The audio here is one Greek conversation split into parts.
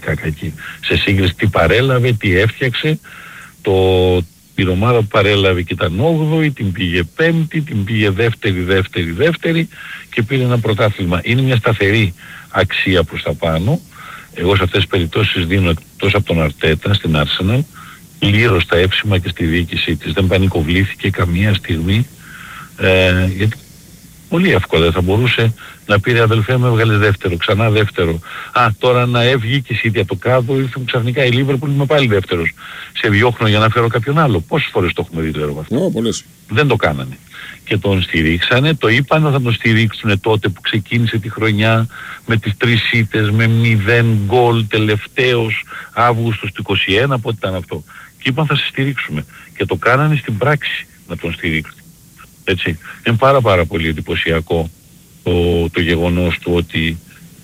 εξαιρετικά κακή. Σε σύγκριση τι παρέλαβε, τι έφτιαξε, την ομάδα που παρέλαβε και ήταν 8η, την πήγε 5η, την πήγε δεύτερη και πήρε ένα πρωτάθλημα. Είναι μια σταθερή αξία προς τα πάνω. Εγώ σε αυτές τις περιπτώσεις δίνω εκτός από τον Αρτέτα στην Arsenal πλήρως στα έψημα και στη διοίκησή της. Δεν πανικοβλήθηκε καμία στιγμή, γιατί πολύ εύκολα θα μπορούσε να πήρε αδελφέ μου, έβγαλε δεύτερο, ξανά δεύτερο. Τώρα να έβγει και η City από το κάτω, ήρθε ξαφνικά η Liverpool, είμαι πάλι δεύτερος. Σε διώχνω για να φέρω κάποιον άλλο. Πόσες φορές το έχουμε δει το έργο αυτό? Δεν το κάνανε. Και τον στηρίξανε, το είπαν θα τον στηρίξουν τότε που ξεκίνησε τη χρονιά με τις 3 ήττες, με 0 γκολ τελευταίος Αύγουστος του 21, πότε ήταν αυτό. Και είπαν θα σε στηρίξουμε. Και το κάνανε στην πράξη να τον στηρίξουν. Έτσι. Είναι πάρα πολύ εντυπωσιακό το γεγονός του ότι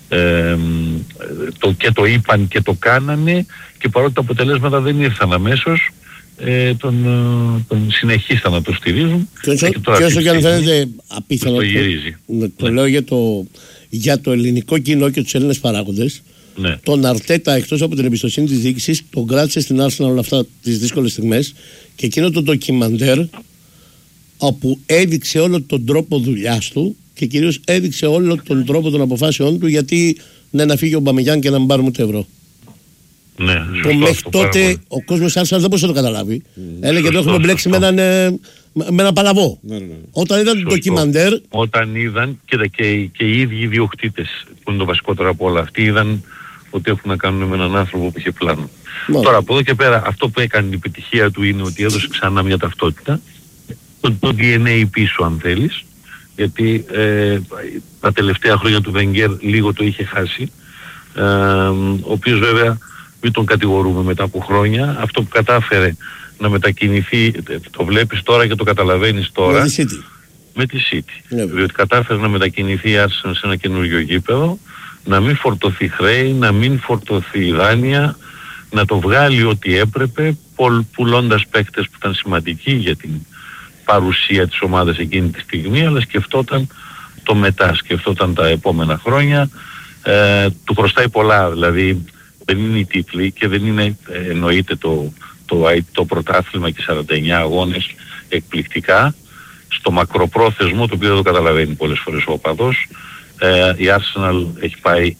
και το είπαν και το κάνανε και παρότι τα αποτελέσματα δεν ήρθαν αμέσως, τον συνεχίσαν να το στηρίζουν και όσο και αν φαίνεται απίθανο το λέω για το ελληνικό κοινό και τους Έλληνες παράγοντες. Ναι. Τον Αρτέτα εκτός από την εμπιστοσύνη της διοίκησης τον κράτησε στην Arsenal όλα αυτά τις δύσκολες στιγμές και εκείνο το ντοκιμαντέρ όπου έδειξε όλο τον τρόπο δουλειάς του και κυρίως έδειξε όλο τον τρόπο των αποφάσεων του γιατί να φύγει ο Μπαμεγιάν και να μην πάρουμε το ευρώ. Ναι, που μέχρι τότε ο κόσμος Arsenal δεν μπορούσε να το καταλάβει. Έλεγε ότι έχουμε μπλέξει με έναν παλαβό. Όταν είδαν το ντοκιμαντέρ. Όταν είδαν και οι ίδιοι ιδιοκτήτες που είναι το βασικότερο από όλα, αυτοί είδαν ότι έχουν να κάνουν με έναν άνθρωπο που είχε πλάνο. Τώρα από εδώ και πέρα αυτό που έκανε την επιτυχία του είναι ότι έδωσε ξανά μια ταυτότητα, το DNA πίσω αν θέλεις, γιατί τα τελευταία χρόνια του Wenger λίγο το είχε χάσει, ο οποίος βέβαια μην τον κατηγορούμε μετά από χρόνια, αυτό που κατάφερε να μετακινηθεί, το βλέπεις τώρα και το καταλαβαίνεις τώρα με τη City. Διότι κατάφερε να μετακινηθεί σε ένα καινούριο γήπεδο, να μην φορτωθεί χρέη, να μην φορτωθεί δάνεια, να το βγάλει ό,τι έπρεπε, πουλώντας παίκτες που ήταν σημαντικοί για την παρουσία της ομάδας εκείνη τη στιγμή, αλλά σκεφτόταν το μετά, σκεφτόταν τα επόμενα χρόνια, του χρωστάει πολλά, δηλαδή δεν είναι οι τίτλοι και δεν είναι εννοείται το πρωτάθλημα και 49 αγώνες εκπληκτικά. Στο μακροπρόθεσμο, το οποίο δεν το καταλαβαίνει πολλές φορές ο οπαδός, η Arsenal έχει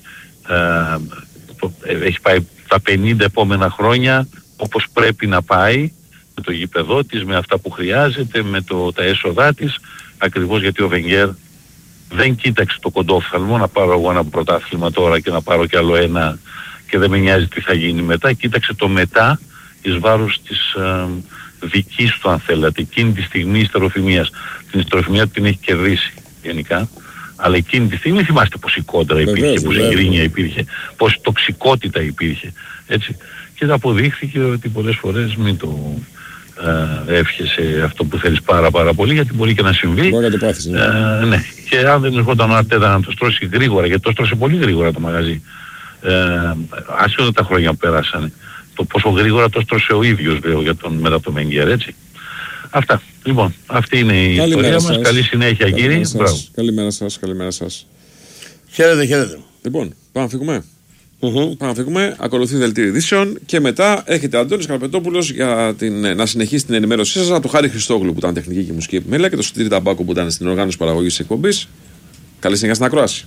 πάει τα 50 επόμενα χρόνια όπως πρέπει να πάει, με το γήπεδό της, με αυτά που χρειάζεται, με τα έσοδά της, ακριβώς γιατί ο Wenger δεν κοίταξε το κοντόφθαλμο να πάρω εγώ ένα πρωτάθλημα τώρα και να πάρω κι άλλο ένα και δεν με νοιάζει τι θα γίνει μετά. Κοίταξε το μετά εις βάρος της δικής του αν θέλατε, εκείνη τη στιγμή ιστεροφημίας. Την ιστεροφημία την έχει κερδίσει γενικά, αλλά εκείνη τη στιγμή θυμάστε πως η κόντρα υπήρχε, πως η γκρίνια υπήρχε, πως η τοξικότητα υπήρχε, έτσι. Και αποδείχθηκε ότι πολλές φορές μην το εύχεσαι αυτό που θέλεις πάρα πολύ, γιατί μπορεί και να συμβεί. Μπορεί να το πάθεις, ναι. Και αν δεν ερχόταν ο Αρτέτα να το στρώσει γρήγορα, γιατί το στρώσε πολύ γρήγορα το μαγαζί, άσχετα τα χρόνια που πέρασανε, το πόσο γρήγορα το στρώσε ο ίδιος μετά το Wenger, έτσι. Αυτά. Λοιπόν, αυτή είναι η ιστορία μας. Καλή συνέχεια κύριε. Καλημέρα σας. Χαίρετε. Λοιπόν, πάμε να φύγουμε. Πάμε να φύγουμε. Ακολουθεί δελτίο ειδήσεων και μετά έχετε Αντώνης Καρπετόπουλος για να συνεχίσει την ενημέρωσή σας από τον Χάρη Χριστόγλου που ήταν τεχνική και μουσική επιμέλεια και τον Σωτήρη Ταμπάκο που ήταν στην οργάνωση παραγωγής της εκπομπής. Καλή συνέχεια στην ακρόαση.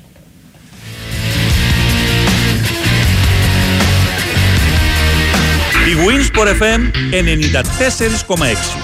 Η Winsport FM 94,6.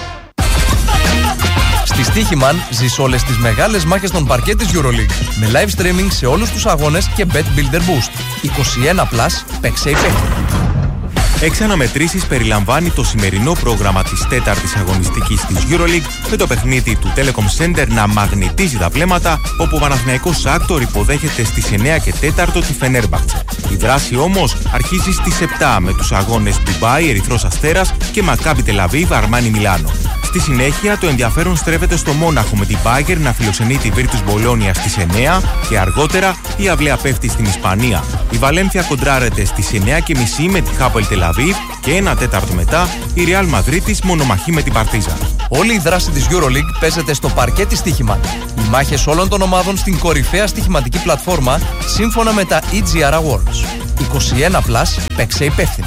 Στη Στοίχημαν ζεις όλες τις μεγάλες μάχες των παρκέ της EuroLeague με live streaming σε όλους τους αγώνες και Bet Builder Boost. 21+, παίξε υπεύθυνα. 6 αναμετρήσεις περιλαμβάνει το σημερινό πρόγραμμα της τέταρτης αγωνιστικής της EuroLeague με το παιχνίδι του Telecom Center να μαγνητίζει τα βλέμματα, όπου ο Παναθηναϊκός Άκτορ υποδέχεται στις 9 και 4 τη Φενέρμπαχτσε. Η δράση όμως αρχίζει στις 7 με τους αγώνες Ντουμπάι, Ερυθρός Αστέρας και Μακάμπι Τελαβίβ, Αρμάνι Μιλάνο. Στη συνέχεια, το ενδιαφέρον στρέφεται στο Μόναχο με την Bayern να φιλοξενεί τη Virtus Bologna στις 9 και αργότερα η αυλαία πέφτει στην Ισπανία. Η Βαλένθια κοντράρεται στις 9:30 με τη Hapoel Tel Aviv και 1 τέταρτο μετά η Real Madrid μονομαχεί με την Παρτίζαν. Όλη η δράση της EuroLeague παίζεται στο παρκέτι στοίχημα. Οι μάχες όλων των ομάδων στην κορυφαία στοιχηματική πλατφόρμα σύμφωνα με τα EGR Awards. 21+, παίξε υπεύθυνα.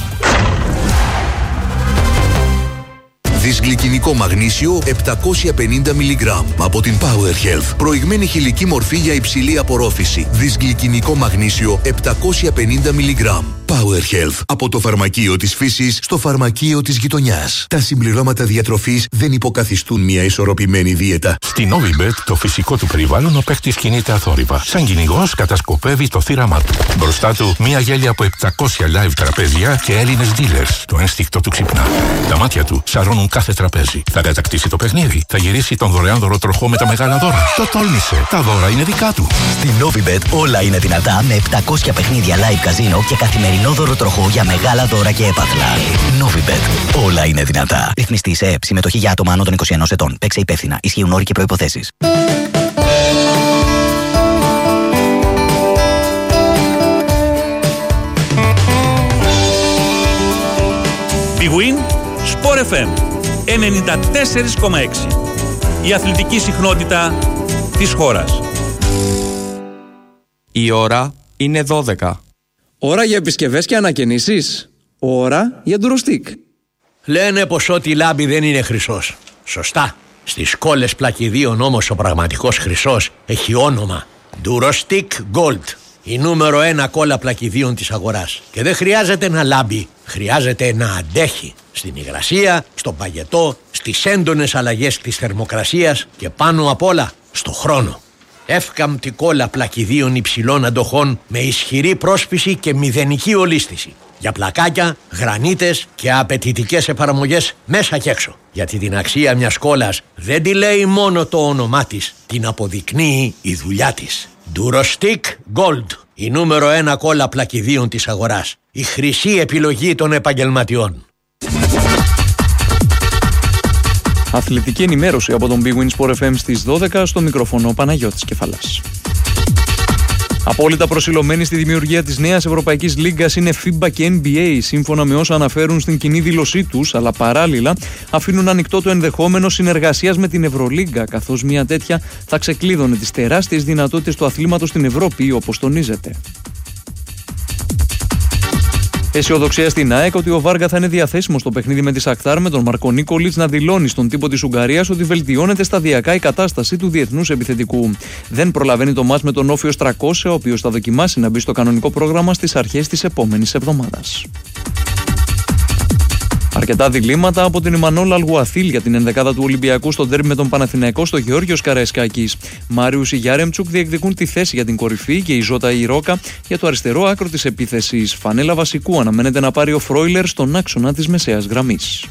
Δυσγλυκινικό μαγνήσιο 750 mg από την Power Health. Προηγμένη χηλική μορφή για υψηλή απορρόφηση. Δυσγλυκινικό μαγνήσιο 750 mg. Power Health. Από το φαρμακείο της φύσης στο φαρμακείο της γειτονιάς. Τα συμπληρώματα διατροφής δεν υποκαθιστούν μια ισορροπημένη δίαιτα. Στην Novibet, το φυσικό του περιβάλλον, ο παίκτης κινείται αθόρυβα. Σαν κυνηγός κατασκοπεύει το θύραμά του. Μπροστά του, μια γέλια από 700 live τραπέζια και Έλληνες dealers. Το ένστικτο του ξυπνά. Τα μάτια του σαρώνουν κάθε τραπέζι. Θα κατακτήσει το παιχνίδι. Θα γυρίσει τον δωρεάν δωροτροχό με τα μεγάλα δώρα. Το τόλμησε. Τα δώρα είναι δικά του. Στην Novibet όλα είναι δυνατά με 700 παιχνίδια live καζίνο και καθημερινό δωροτροχό για μεγάλα δώρα και έπαθλα. Novibet. Όλα είναι δυνατά. Ρυθμιστή σε ΕΕΠ. Συμμετοχή για άτομα άνω των 21 ετών. Παίξε υπεύθυνα. Ισχύουν όροι και προϋποθέσεις. Big Win Sport FM 94,6. Η αθλητική συχνότητα της χώρας. Η ώρα είναι 12. Ώρα για επισκευές και ανακαινήσεις. Ώρα για ντουροστίκ. Λένε πως ό,τι λάμπει δεν είναι χρυσός. Σωστά. Στις κόλλες πλακιδίων όμως ο πραγματικός χρυσός έχει όνομα. Ντουροστίκ Gold. Η νούμερο 1 κόλλα πλακιδίων της αγοράς. Και δεν χρειάζεται να λάμπει. Χρειάζεται να αντέχει. Στην υγρασία, στον παγετό, στις έντονες αλλαγές της θερμοκρασίας και πάνω απ' όλα στο χρόνο. Εύκαμπτη κόλλα πλακιδίων υψηλών αντοχών με ισχυρή πρόσφυση και μηδενική ολίσθηση. Για πλακάκια, γρανίτες και απαιτητικές εφαρμογές μέσα και έξω. Γιατί την αξία μιας κόλλας δεν τη λέει μόνο το όνομά της, την αποδεικνύει η δουλειά της. Durostick Gold, η νούμερο 1 κόλλα πλακιδίων της αγοράς. Η χρυσή επιλογή των επαγγελματιών. Αθλητική ενημέρωση από τον Big Win Sport FM στις 12, στο μικρόφωνο Παναγιώτης Κεφαλάς. Απόλυτα προσιλωμένοι στη δημιουργία της νέας Ευρωπαϊκής Λίγκας είναι FIBA και NBA, σύμφωνα με όσα αναφέρουν στην κοινή δήλωσή τους, αλλά παράλληλα αφήνουν ανοιχτό το ενδεχόμενο συνεργασίας με την Ευρωλίγκα, καθώς μια τέτοια θα ξεκλείδωνε τις τεράστιες δυνατότητες του αθλήματος στην Ευρώπη, όπως τονίζεται. Αισιοδοξία στην ΑΕΚ ότι ο Βάργα θα είναι διαθέσιμο στο παιχνίδι με τη Σακτάρ, με τον Μαρκο Νίκολιτς να δηλώνει στον τύπο της Ουγγαρίας ότι βελτιώνεται σταδιακά η κατάσταση του διεθνούς επιθετικού. Δεν προλαβαίνει το μάτς με τον Όφιο Στρακώσε, ο οποίος θα δοκιμάσει να μπει στο κανονικό πρόγραμμα στις αρχές της επόμενης εβδομάδας. Αρκετά διλήμματα από την Εμμανουέλ Αλγουαθίλ για την ενδεκάδα του Ολυμπιακού στο ντέρμπι με τον Παναθηναϊκό στο Γεώργιος Καραϊσκάκης. Μάριους Γιάρεμτσουκ διεκδικούν τη θέση για την κορυφή και η Ζώτα Ιρόκα για το αριστερό άκρο της επίθεσης. Φανέλα βασικού αναμένεται να πάρει ο Φρόιλερ στον άξονα της μεσαίας γραμμής.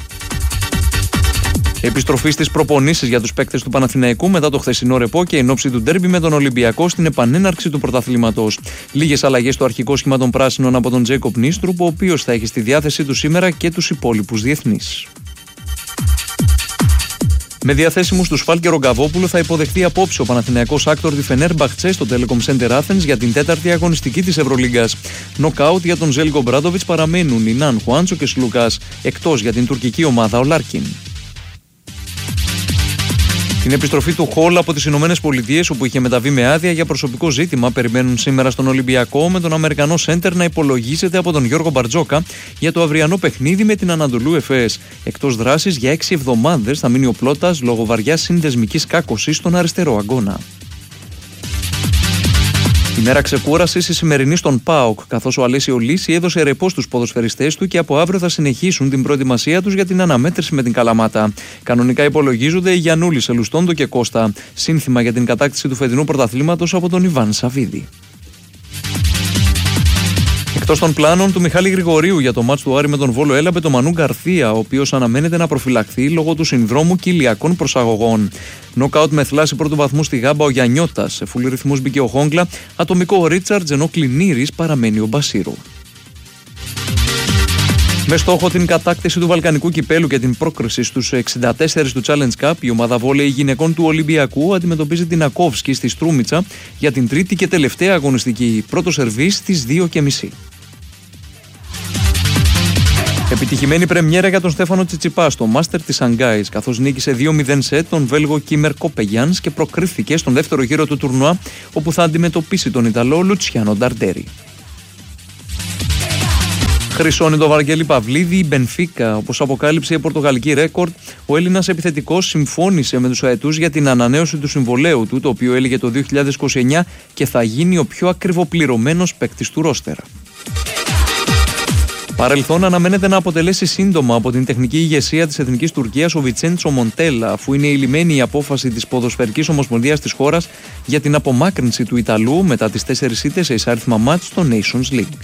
Επιστροφή στις προπονήσεις για τους παίκτες του Παναθηναϊκού μετά το χθεσινό ρεπό και εν ώψη του ντέρμπι με τον Ολυμπιακό στην επανέναρξη του πρωταθλήματος. Λίγες αλλαγές στο αρχικό σχήμα των πράσινων από τον Τζέικοπ Νίστρουπ, ο οποίος θα έχει στη διάθεσή του σήμερα και τους υπόλοιπους διεθνείς. Με διαθέσιμους του Σφάλ και Ρογκαβόπουλο θα υποδεχτεί απόψε ο Παναθηναϊκός άκτορ τη Φενέρμπαχτσε στο Telecom Center Athens για την τέταρτη αγωνιστική της Ευρωλίγκας. Νοκάουτ για τον Ζέλικο Μπράντοβιτς παραμένουν οι Ναν Χουάντσο και Σλούκας, εκτός για την τουρκική ομάδα ο Λάρκιν. Την επιστροφή του Χολ από τις Ηνωμένες Πολιτείες, όπου είχε μεταβεί με άδεια για προσωπικό ζήτημα, περιμένουν σήμερα στον Ολυμπιακό, με τον Αμερικανό σέντερ να υπολογίζεται από τον Γιώργο Μπαρτζόκα για το αυριανό παιχνίδι με την Ανατολού Εφές. Εκτός δράσης για 6 εβδομάδες θα μείνει ο Πλώτας λόγω βαριάς συνδεσμικής κάκωσης στον αριστερό αγκώνα. Η μέρα ξεκούρασης η σημερινή στον ΠΑΟΚ, καθώς ο Αλέσιο Λύση έδωσε ρεπό στους ποδοσφαιριστές του και από αύριο θα συνεχίσουν την προετοιμασία τους για την αναμέτρηση με την Καλαμάτα. Κανονικά υπολογίζονται οι Γιαννούλης, Ελουστόντο και Κώστα, σύνθημα για την κατάκτηση του φετινού πρωταθλήματος από τον Ιβάν Σαββίδη. Εκτός των πλάνων του Μιχάλη Γρηγορίου για το μάτς του Άρη με τον Βόλο έλαβε το Μανού Γκαρθία, ο οποίος αναμένεται να προφυλαχθεί λόγω του συνδρόμου κοιλιακών προσαγωγών. Νοκάουτ με θλάση πρώτου βαθμού στη Γάμπα ο Γιαννιώτας, σε φουλ ρυθμούς μπήκε ο Χόγκλα, ατομικό ο Ρίτσαρτζ, ενώ Κλινήρης παραμένει ο Μπασίρου. Με στόχο την κατάκτηση του Βαλκανικού κυπέλου και την πρόκριση στους 64 του Challenge Cup, η ομάδα βόλεϊ γυναικών του Ολυμπιακού αντιμετωπίζει την Ακόβσκι στη Στρούμιτσα για την τρίτη και τελευταία αγωνιστική. Πρώτο σερβίς στις 2:30. Επιτυχημένη πρεμιέρα για τον Στέφανο Τσιτσιπά στο Μάστερ της Σανγκάης, καθώς νίκησε 2-0 σετ τον Βέλγο Κίμερ Κοπεγιάνς και προκρίθηκε στον δεύτερο γύρο του τουρνουά, όπου θα αντιμετωπίσει τον Ιταλό Λουτσιάνο Νταρντέρι. Χρυσώνει το Βαγγέλη Παυλίδη η Μπενφίκα. Όπως αποκάλυψε η πορτογαλική ρέκορντ, ο Έλληνας επιθετικός συμφώνησε με τους αετούς για την ανανέωση του συμβολαίου του, το οποίο έλυγε το 2029 και θα γίνει ο πιο ακριβοπληρωμένος παίκτης του ρόστερα. Παρελθόν αναμένεται να αποτελέσει σύντομα από την τεχνική ηγεσία της Εθνικής Τουρκίας ο Βιτσέντσο Μοντέλα, αφού είναι ηλυμένη η απόφαση της Ποδοσφαιρικής Ομοσπονδίας της χώρας για την απομάκρυνση του Ιταλού μετά τις 4 ήττες σε εισάριθμα μάτς στο Nations League.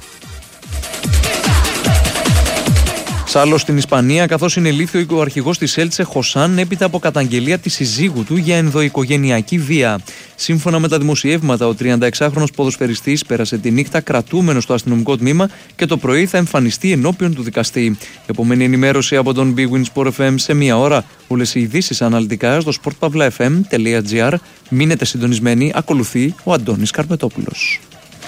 Σάλλος στην Ισπανία, καθώς είναι ηλίθιο ο αρχηγός της Έλτσε Χωσάν έπειτα από καταγγελία της συζύγου του για ενδοοικογενειακή βία. Σύμφωνα με τα δημοσιεύματα, ο 36χρονος ποδοσφαιριστής πέρασε τη νύχτα κρατούμενος στο αστυνομικό τμήμα και το πρωί θα εμφανιστεί ενώπιον του δικαστή. Επομένη ενημέρωση από τον Big Win Sport FM σε μία ώρα. Όλες οι ειδήσεις αναλυτικά στο sportpavlafm.gr. Μείνετε συντονισμένοι, ακολουθεί ο Αντώνης Καρπετόπουλος.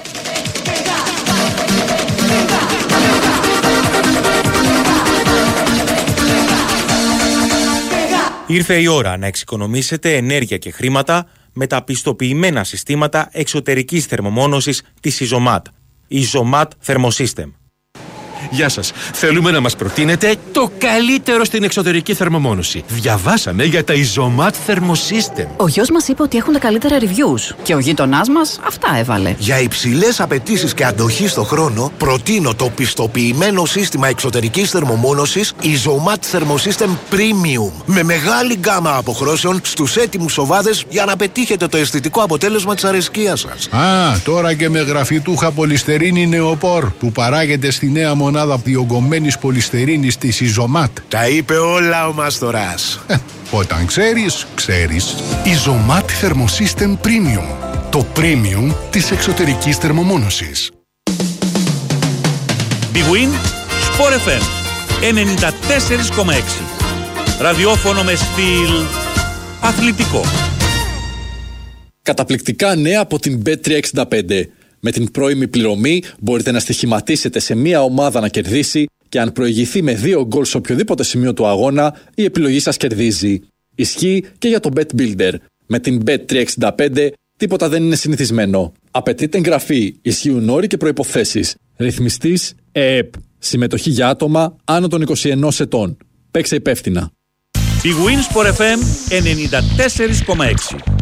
Ήρθε η ώρα να εξοικονομήσετε ενέργεια και χρήματα με τα πιστοποιημένα συστήματα εξωτερικής θερμομόνωσης της Isomat. Isomat Thermosystem. Γεια σας. Θέλουμε να μας προτείνετε το καλύτερο στην εξωτερική θερμομόνωση. Διαβάσαμε για τα Isomat Thermosystem. Ο γιος μας είπε ότι έχουν τα καλύτερα reviews και ο γείτονάς μας αυτά έβαλε. Για υψηλές απαιτήσεις και αντοχή στο χρόνο, προτείνω το πιστοποιημένο σύστημα εξωτερικής θερμομόνωσης Isomat Thermosystem Premium. Με μεγάλη γκάμα αποχρώσεων στους έτοιμους σοβάδες για να πετύχετε το αισθητικό αποτέλεσμα της αρεσκίας σας. Α, τώρα και με γραφιτούχα πολυστερίνη νεοπόρ που παράγεται στη νέα μονάδα διογκωμένης πολυστερίνης της Isomat. Τα είπε όλα ο Μάστορας. Όταν ξέρεις, ξέρεις. Isomat Thermosystem Premium. Το premium της εξωτερικής θερμομόνωσης. Big Win Sport FM 94,6. Ραδιόφωνο με στυλ αθλητικό. Καταπληκτικά νέα από την Bet365. Με την πρώιμη πληρωμή μπορείτε να στοιχηματίσετε σε μία ομάδα να κερδίσει και αν προηγηθεί με 2 γκολ σε οποιοδήποτε σημείο του αγώνα, η επιλογή σας κερδίζει. Ισχύει και για το Bet Builder. Με την Bet365 τίποτα δεν είναι συνηθισμένο. Απαιτείται εγγραφή, ισχύουν όροι και προϋποθέσεις. Ρυθμιστής ΕΕΠ. Συμμετοχή για άτομα άνω των 21 ετών. Παίξε υπεύθυνα. Big Win Sport FM 94,6.